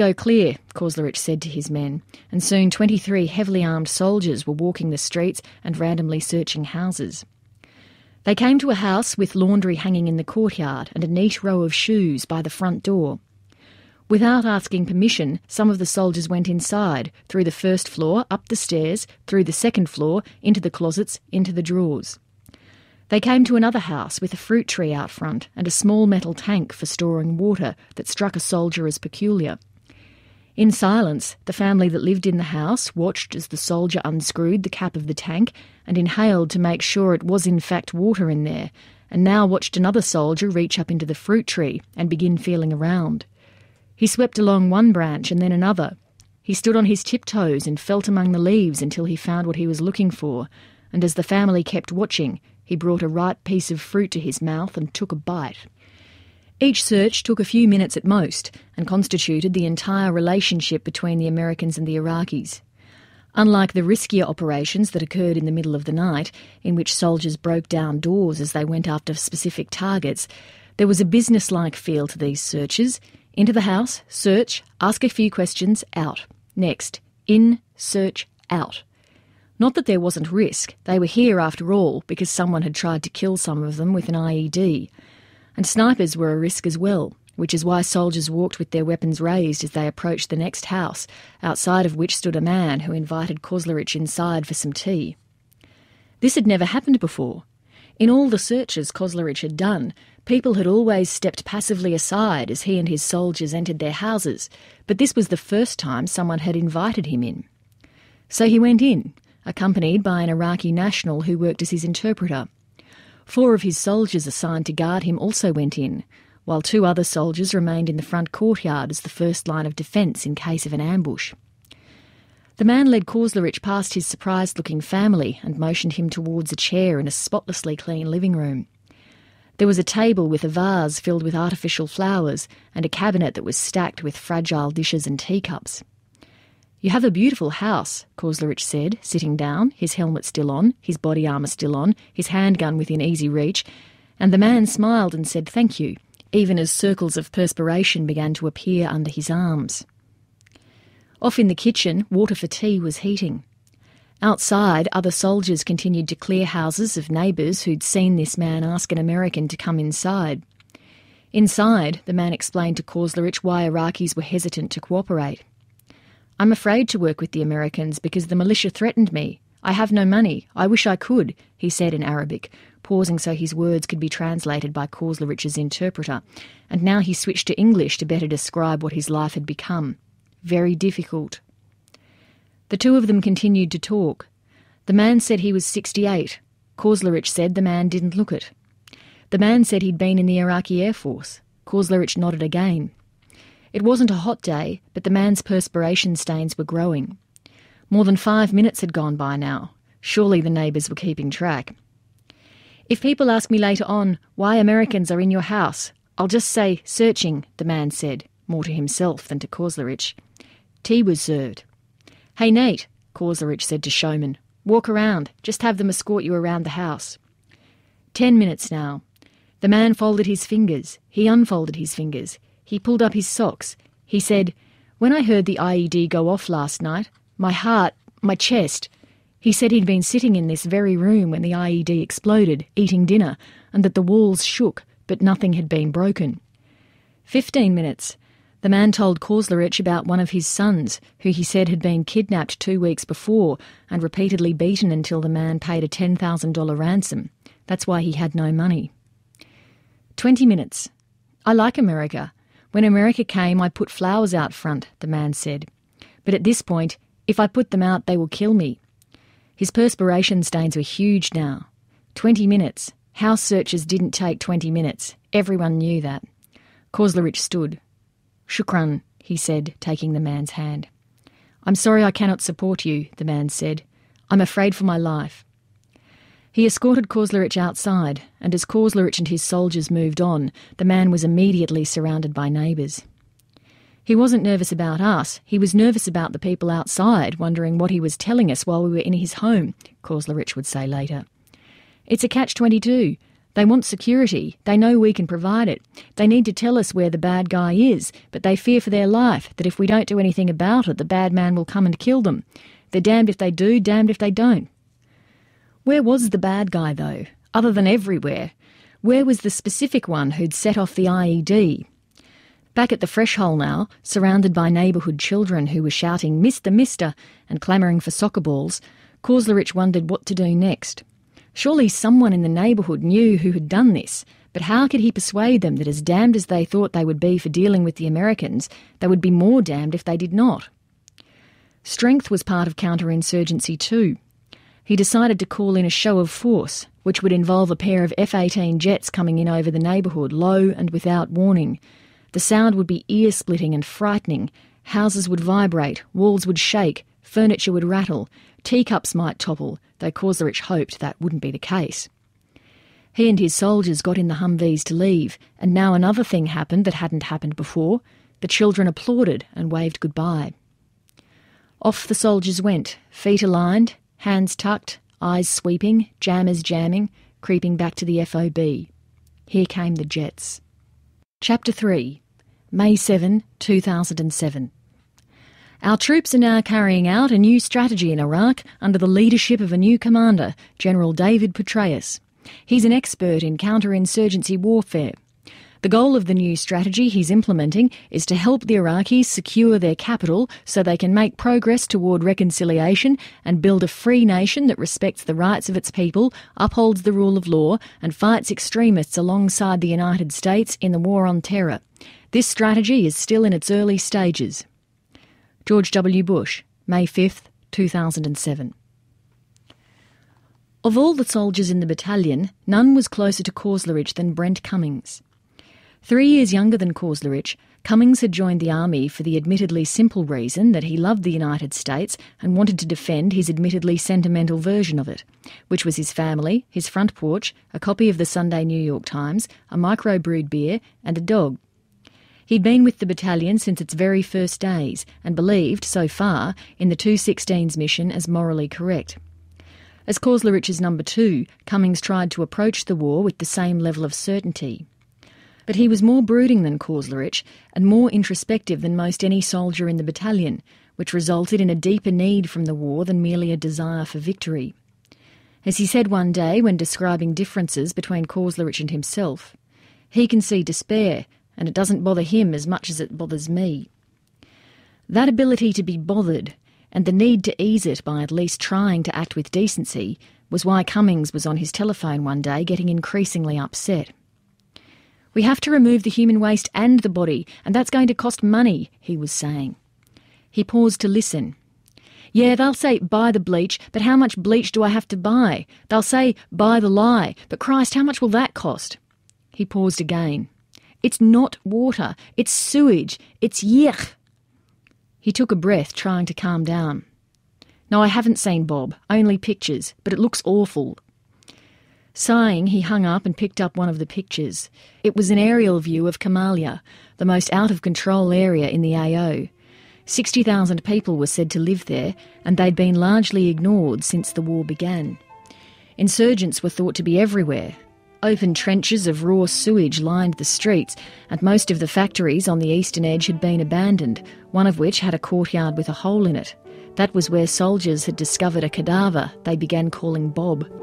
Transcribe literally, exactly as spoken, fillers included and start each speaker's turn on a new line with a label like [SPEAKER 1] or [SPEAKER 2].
[SPEAKER 1] go clear," Kozlerich said to his men, and soon twenty-three heavily armed soldiers were walking the streets and randomly searching houses. They came to a house with laundry hanging in the courtyard and a neat row of shoes by the front door. Without asking permission, some of the soldiers went inside, through the first floor, up the stairs, through the second floor, into the closets, into the drawers. They came to another house with a fruit tree out front and a small metal tank for storing water that struck a soldier as peculiar. In silence, the family that lived in the house watched as the soldier unscrewed the cap of the tank and inhaled to make sure it was in fact water in there, and now watched another soldier reach up into the fruit tree and begin feeling around. He swept along one branch and then another. He stood on his tiptoes and felt among the leaves until he found what he was looking for, and as the family kept watching, he brought a ripe piece of fruit to his mouth and took a bite. Each search took a few minutes at most and constituted the entire relationship between the Americans and the Iraqis. Unlike the riskier operations that occurred in the middle of the night, in which soldiers broke down doors as they went after specific targets, there was a business-like feel to these searches. Into the house, search, ask a few questions, out. Next, in, search, out. Not that there wasn't risk. They were here after all because someone had tried to kill some of them with an I E D. And snipers were a risk as well, which is why soldiers walked with their weapons raised as they approached the next house, outside of which stood a man who invited Kozlerich inside for some tea. This had never happened before. In all the searches Kozlerich had done, people had always stepped passively aside as he and his soldiers entered their houses, but this was the first time someone had invited him in. So he went in, accompanied by an Iraqi national who worked as his interpreter. Four of his soldiers assigned to guard him also went in, while two other soldiers remained in the front courtyard as the first line of defence in case of an ambush. The man led Kozlerich past his surprised-looking family and motioned him towards a chair in a spotlessly clean living room. There was a table with a vase filled with artificial flowers and a cabinet that was stacked with fragile dishes and teacups. "You have a beautiful house," Kozlerich said, sitting down, his helmet still on, his body armour still on, his handgun within easy reach, and the man smiled and said thank you, even as circles of perspiration began to appear under his arms. Off in the kitchen, water for tea was heating. Outside, other soldiers continued to clear houses of neighbours who'd seen this man ask an American to come inside. Inside, the man explained to Kozlerich why Iraqis were hesitant to cooperate. "I'm afraid to work with the Americans because the militia threatened me. I have no money. I wish I could," he said in Arabic, pausing so his words could be translated by Kozlerich's interpreter, and now he switched to English to better describe what his life had become. Very difficult. The two of them continued to talk. The man said he was sixty-eight. Kozlerich said the man didn't look it. The man said he'd been in the Iraqi Air Force. Kozlerich nodded again. It wasn't a hot day, but the man's perspiration stains were growing. More than five minutes had gone by now. Surely the neighbours were keeping track. "If people ask me later on why Americans are in your house, I'll just say searching," the man said, more to himself than to Kozlerich. Tea was served. "Hey, Nate," Kozlerich said to Showman, "walk around. Just have them escort you around the house." Ten minutes now. The man folded his fingers. He unfolded his fingers. He pulled up his socks. He said, "When I heard the I E D go off last night, my heart, my chest..." He said he'd been sitting in this very room when the I E D exploded, eating dinner, and that the walls shook, but nothing had been broken. Fifteen minutes. The man told Kozlerich about one of his sons, who he said had been kidnapped two weeks before and repeatedly beaten until the man paid a ten thousand dollars ransom. That's why he had no money. Twenty minutes. "I like America. When America came, I put flowers out front," the man said. "But at this point, if I put them out, they will kill me." His perspiration stains were huge now. Twenty minutes. House searches didn't take twenty minutes. Everyone knew that. Kozlerich stood. "Shukran," he said, taking the man's hand. "I'm sorry I cannot support you," the man said. "I'm afraid for my life." He escorted Kozlerich outside, and as Kozlerich and his soldiers moved on, the man was immediately surrounded by neighbours. He wasn't nervous about us, he was nervous about the people outside, wondering what he was telling us while we were in his home, Kozlerich would say later. "It's a catch twenty-two. They want security. They know we can provide it. They need to tell us where the bad guy is, but they fear for their life, that if we don't do anything about it, the bad man will come and kill them. They're damned if they do, damned if they don't. Where was the bad guy, though, other than everywhere? Where was the specific one who'd set off the I E D? Back at the Fresh Hole now, surrounded by neighbourhood children who were shouting "Mister, Mister" and clamouring for soccer balls, Koslorich wondered what to do next. Surely someone in the neighbourhood knew who had done this, but how could he persuade them that as damned as they thought they would be for dealing with the Americans, they would be more damned if they did not? Strength was part of counterinsurgency too. He decided to call in a show of force, which would involve a pair of F eighteen jets coming in over the neighbourhood, low and without warning. The sound would be ear-splitting and frightening. Houses would vibrate, walls would shake, furniture would rattle, teacups might topple, though Koslorich hoped that wouldn't be the case. He and his soldiers got in the Humvees to leave, and now another thing happened that hadn't happened before. The children applauded and waved goodbye. Off the soldiers went, feet aligned, hands tucked, eyes sweeping, jammers jamming, creeping back to the F O B. Here came the jets. Chapter three, May seventh, two thousand seven. Our troops are now carrying out a new strategy in Iraq under the leadership of a new commander, General David Petraeus. He's an expert in counterinsurgency warfare. The goal of the new strategy he's implementing is to help the Iraqis secure their capital so they can make progress toward reconciliation and build a free nation that respects the rights of its people, upholds the rule of law and fights extremists alongside the United States in the war on terror. This strategy is still in its early stages. George W. Bush, May fifth, two thousand seven. Of all the soldiers in the battalion, none was closer to Koslorich than Brent Cummings. Three years younger than Koslorich, Cummings had joined the army for the admittedly simple reason that he loved the United States and wanted to defend his admittedly sentimental version of it, which was his family, his front porch, a copy of the Sunday New York Times, a micro-brewed beer and a dog. He'd been with the battalion since its very first days and believed, so far, in the two sixteens mission as morally correct. As Koslorich's number two, Cummings tried to approach the war with the same level of certainty. But he was more brooding than Koslorich and more introspective than most any soldier in the battalion, which resulted in a deeper need from the war than merely a desire for victory. As he said one day when describing differences between Koslorich and himself, he can see despair, and it doesn't bother him as much as it bothers me. That ability to be bothered, and the need to ease it by at least trying to act with decency, was why Cummings was on his telephone one day getting increasingly upset. "We have to remove the human waste and the body, and that's going to cost money," he was saying. He paused to listen. "Yeah, they'll say, buy the bleach, but how much bleach do I have to buy? They'll say, buy the lye, but Christ, how much will that cost?" He paused again. "It's not water, it's sewage, it's yuck." He took a breath, trying to calm down. "No, I haven't seen Bob, only pictures, but it looks awful." Sighing, he hung up and picked up one of the pictures. It was an aerial view of Kamalia, the most out-of-control area in the A O. sixty thousand people were said to live there, and they'd been largely ignored since the war began. Insurgents were thought to be everywhere. Open trenches of raw sewage lined the streets, and most of the factories on the eastern edge had been abandoned, one of which had a courtyard with a hole in it. That was where soldiers had discovered a cadaver they began calling Bob.